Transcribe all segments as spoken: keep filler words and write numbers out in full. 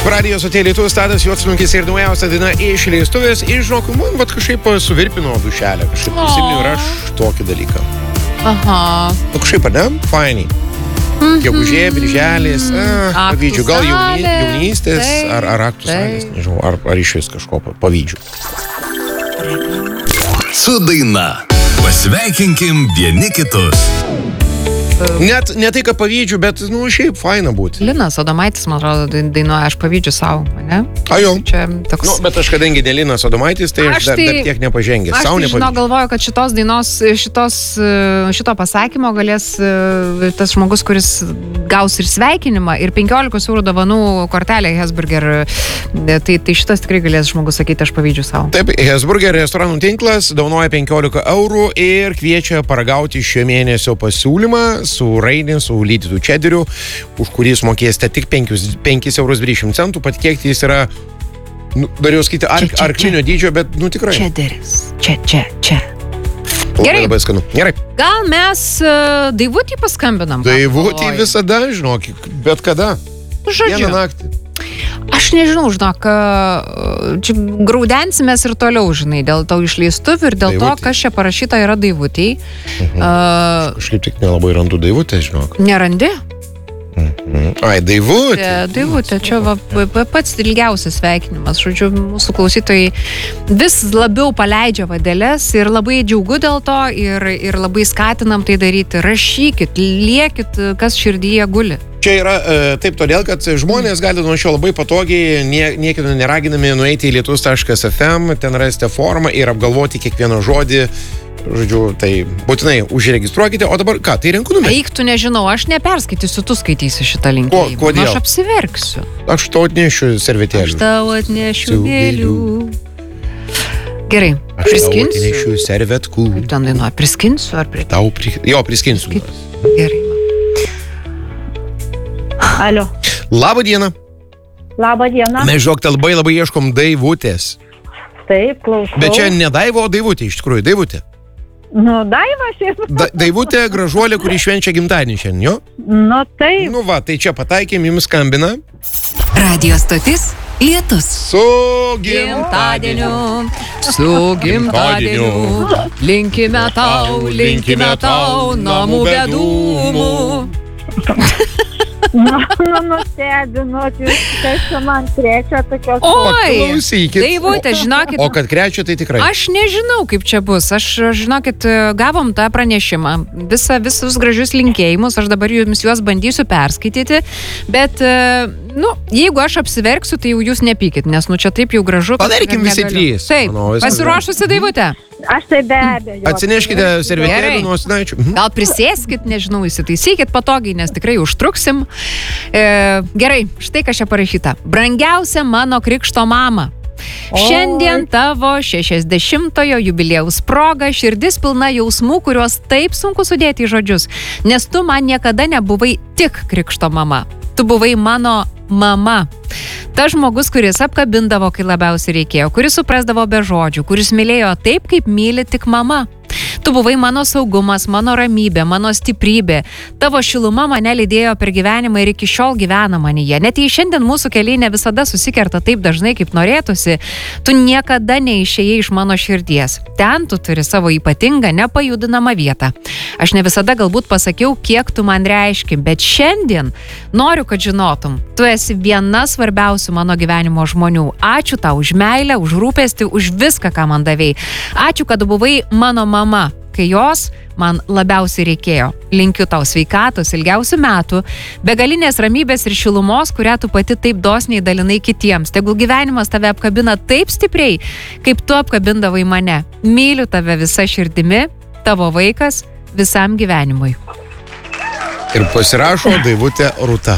Radio stotyje Lietuvos Tadas Juodsnunkis ir naujausia daina iš leistuvės. Ir žinok, man vat kažkaip suvirpino dušelę. Kažkaip prisiminiau ir aš tokį dalyką. Aha. Nu kažkaip, ar ne? Fainiai. Mm-hmm. Gegužė, birželis, a, pavydžiu. Gal jauni, jaunystės, ar, ar aktų salės, nežinau, ar, ar iš vis kažko pavydžiu. Su daina. Pasveikinkim vieni kitus. Net ne tai, kad pavydžiu, bet, nu, šiaip faina būti. Linas Adomaitis, man atrodo, dainuoja, aš pavydžiu savo, ne? A, jo. Čia toks... Nu, bet aš kadangi ne Linas Adomaitis, tai aš, aš dar, tai, dar tiek nepažengęs. Aš tai, žinau, galvoju, kad šitos dainos, šitos, šito pasakymo galės tas žmogus, kuris gaus ir sveikinimą, ir penkiolikos eurų dovanų kortelę Hesburger. Tai, tai šitas tikrai galės žmogus sakyti, aš pavydžiu savo. Taip, Hesburger restoranų tinklas dovanoja penkiolika eurų ir kviečia paragauti šio mėnesio pasiūlymą su raidin, su lydytų čederiu, už kurį mokėsite tik penkis eurus dvidešimt centų. Patikėkite, jis yra, nu, dariau skaityti, ar, arklinio dydžio, bet, nu, tikrai. Čederis. Čia, čia, čia. Labai, Gerai. Labai skanu. Gerai. Gal mes uh, Daivutį paskambinam? Daivutį visada, žinok, bet kada. Žodžiu. Vieną naktį. Aš nežinau, žinok, čia graudensimės ir toliau, žinai, dėl to išleistuvių ir dėl Daivutį. To, kas čia parašyta yra Daivutį. Mhm. Uh, Kažkaip tik nelabai randu Daivutę, žinok. Nerandi? Mhm. Ai, Daivutė. Daivutė, čia va, pats ilgiausias sveikinimas. Žodžiu, mūsų klausytojai vis labiau paleidžia vadeles ir labai džiaugu dėl to ir, ir labai skatinam tai daryti. Rašykit, liekit, kas širdyje guli. Čia yra e, taip todėl, kad žmonės gali nuo šio labai patogiai, nie, niekino neraginami nueiti į lietus taškas ef em, ten rasite formą ir apgalvoti kiekvieną žodį. Žodžiu, tai būtinai užregistruokite. O dabar ką, tai renku numerį? Eik, tu nežinau, aš neperskaitysiu, tu skaitysi šitą linkėjimą. Ko, kodėl? Aš apsiverksiu. Aš tau atnešiu servetėlių. Aš tau atnešiu vėlių. Gerai, aš priskinsiu. Aš tau atnešiu servetkų. Kaip ten dainuoja, priskinsiu ar priskinsiu? Tau pri... Jo, priskinsiu. Gerai. Alio. Labą dieną. Labą dieną. Mes, žinok, labai labai ieškom Daivutės. Taip, klausau. Bet čia ne Daivo, o Daivutė, iš tikrųjų, Daivutė. Nu, Daiva šiaip. Da, Daivutė gražuolė, kuri švenčia gimtadienį šiandien, jo? Nu, taip. Nu va, tai čia pataikėm, jums skambina. Radio stotis Lietus. Su gimtadieniu, su gimtadieniu, linkime tau, linkime tau, namų be dūmų. Nu, nu, nustebinot, jūs kažką man krečia tokios... Oi, Paklausykit. Daivutė, žinokit. O kad krečia, tai tikrai. Aš nežinau, kaip čia bus. Aš, žinokit, gavom tą pranešimą. Visa, visus gražius linkėjimus. Aš dabar jums juos bandysiu perskaityti. Bet, nu, jeigu aš apsiverksiu, tai jau jūs nepykit. Nes, nu, čia taip jau gražu. Padarykim visi trys. Taip, pasiruošusi Daivutė. Aš tai be abejo. Atsineškite servetėlių nuo snaičių. Gal prisėskit, nežinau, įsitaisykit patogiai, nes tikrai užtruksim. E, gerai, štai kas čia parašyta. Brangiausia mano krikšto mama. O. Šiandien tavo šešiasdešimtojo jubiliejaus proga, širdis pilna jausmų, kuriuos taip sunku sudėti į žodžius, nes tu man niekada nebuvai tik krikšto mama. Tu buvai mano mama. Ta žmogus, kuris apkabindavo, kai labiausiai reikėjo, kuris suprasdavo be žodžių, kuris mylėjo taip, kaip myli tik mama. Tu buvai mano saugumas, mano ramybė, mano stiprybė. Tavo šiluma mane lydėjo per gyvenimą ir iki šiol gyvena manyje. Net jei šiandien mūsų keliai ne visada susikerta taip dažnai, kaip norėtųsi, tu niekada neišėjai iš mano širdies. Ten tu turi savo ypatingą, nepajudinamą vietą. Aš ne visada galbūt pasakiau, kiek tu man reiški, bet šiandien noriu, kad žinotum, tu esi viena svarbiausių mano gyvenimo žmonių. Ačiū tau už meilę, už rūpestį, už viską, ką man davei. Ačiū, kad buvai mano mama, kai jos man labiausiai reikėjo. Linkiu tau sveikatos, ilgiausių metų, begalinės ramybės ir šilumos, kurią tu pati taip dosniai dalinai kitiems. Tegul gyvenimas tave apkabina taip stipriai, kaip tu apkabindavai mane. Myliu tave visa širdimi, tavo vaikas visam gyvenimui. Ir pasirašo Daivutė Rūta.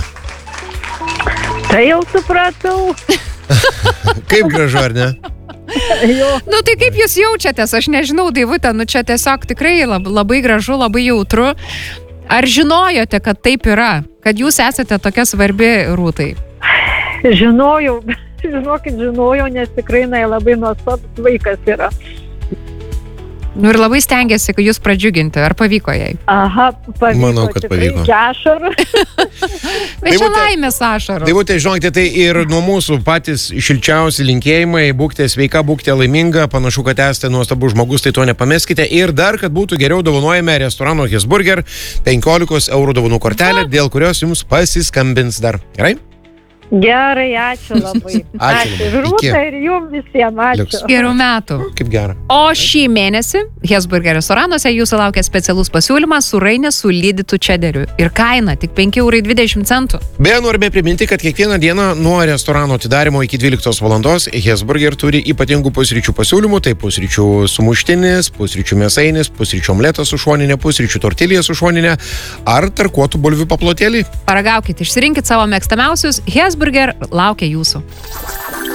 Tai jau supratau. Kaip gražu, ar ne? Nu tai kaip jūs jaučiatės, aš nežinau, Daivutė, nu čia tiesiog tikrai labai, labai gražu, labai jautru. Ar žinojote, kad taip yra, kad jūs esate tokia svarbi Rūtai? Žinojau, žinokit, žinojau, nes tikrai labai nuostabus vaikas yra. Nu ir labai stengiasi, kad jūs pradžiuginti. Ar pavyko jai? Aha, pavyko. Manau, kad tikrai pavyko. iki ašarų. Bet čia Daivute- laimės ašaros. Tai būtent, žinokite, tai ir nuo mūsų patys šilčiausi linkėjimai, būkite sveika, būkite laiminga, panašu, kad esate nuostabus žmogus, tai to nepameskite. Ir dar, kad būtų geriau, dovanojame restorano Hesburger penkiolikos eurų dovanų kortelę, dėl kurios jums pasiskambins dar. Gerai? Gerai, ačiū labai. Ačiū labai. Ir Rūta, Iki. ir jums visiems Liuks. ačiū. Gerų metų. Kaip gera. O šį mėnesį Hesburger restoranuose jūsų laukia specialus pasiūlymas su rainė su lydytų čederiu. Ir kaina tik penki eurai dvidešimt centų. Beje, norime priminti, kad kiekvieną dieną nuo restorano atidarimo iki dvyliktos valandos Hesburger turi ypatingų pusryčių pasiūlymų. Tai pusryčių sumuštinis, pusryčių mėsainis, pusryčių omletas su šoninė, pusryčių tortilija su šoninė ar tarkuotų bulvių paplotėlį. Paragaukit, išsirinkit savo mėgstamiausius. Hesburger laukia jūsų.